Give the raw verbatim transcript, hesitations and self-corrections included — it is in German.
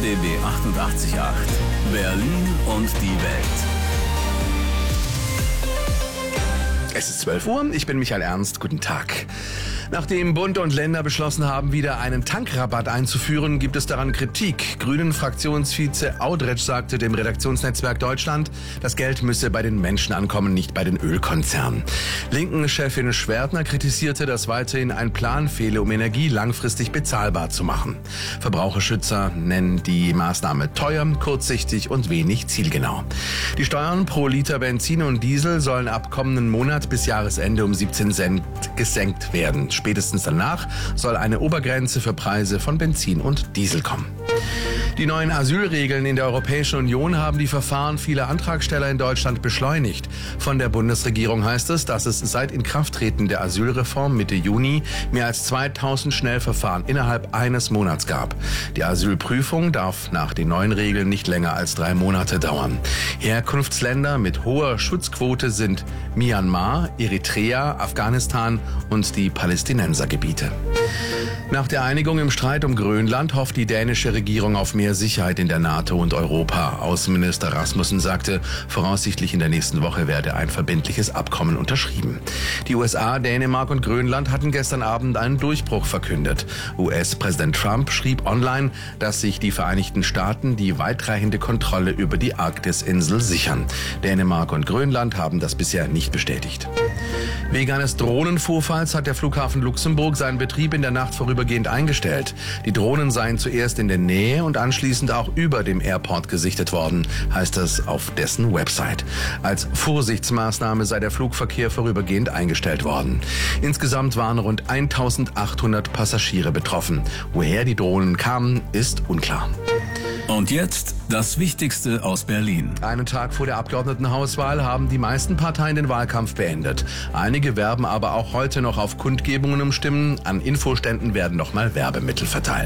R B B achtundachtzig Komma acht. Berlin und die Welt. Es ist zwölf Uhr, ich bin Michael Ernst, guten Tag. Nachdem Bund und Länder beschlossen haben, wieder einen Tankrabatt einzuführen, gibt es daran Kritik. Grünen-Fraktionsvize Audretsch sagte dem Redaktionsnetzwerk Deutschland, das Geld müsse bei den Menschen ankommen, nicht bei den Ölkonzernen. Linken-Chefin Schwertner kritisierte, dass weiterhin ein Plan fehle, um Energie langfristig bezahlbar zu machen. Verbraucherschützer nennen die Maßnahme teuer, kurzsichtig und wenig zielgenau. Die Steuern pro Liter Benzin und Diesel sollen ab kommenden Monat bis Jahresende um siebzehn Cent gesenkt werden. Spätestens danach soll eine Obergrenze für Preise von Benzin und Diesel kommen. Die neuen Asylregeln in der Europäischen Union haben die Verfahren vieler Antragsteller in Deutschland beschleunigt. Von der Bundesregierung heißt es, dass es seit Inkrafttreten der Asylreform Mitte Juni mehr als zweitausend Schnellverfahren innerhalb eines Monats gab. Die Asylprüfung darf nach den neuen Regeln nicht länger als drei Monate dauern. Herkunftsländer mit hoher Schutzquote sind Myanmar, Eritrea, Afghanistan und die Palästinensergebiete. Nach der Einigung im Streit um Grönland hofft die dänische Regierung auf mehr Sicherheit in der NATO und Europa. Außenminister Rasmussen sagte, voraussichtlich in der nächsten Woche werde ein verbindliches Abkommen unterschrieben. Die U S A, Dänemark und Grönland hatten gestern Abend einen Durchbruch verkündet. U S-Präsident Trump schrieb online, dass sich die Vereinigten Staaten die weitreichende Kontrolle über die Arktisinsel sichern. Dänemark und Grönland haben das bisher nicht bestätigt. Wegen eines Drohnenvorfalls hat der Flughafen Luxemburg seinen Betrieb in der Nacht vorübergehend eingestellt. Die Drohnen seien zuerst in der Nähe und anschließend auch über dem Airport gesichtet worden, heißt es auf dessen Website. Als Vorsichtsmaßnahme sei der Flugverkehr vorübergehend eingestellt worden. Insgesamt waren rund eintausendachthundert Passagiere betroffen. Woher die Drohnen kamen, ist unklar. Und jetzt das Wichtigste aus Berlin. Einen Tag vor der Abgeordnetenhauswahl haben die meisten Parteien den Wahlkampf beendet. Einige werben aber auch heute noch auf Kundgebungen um Stimmen. An Infoständen werden nochmal Werbemittel verteilt.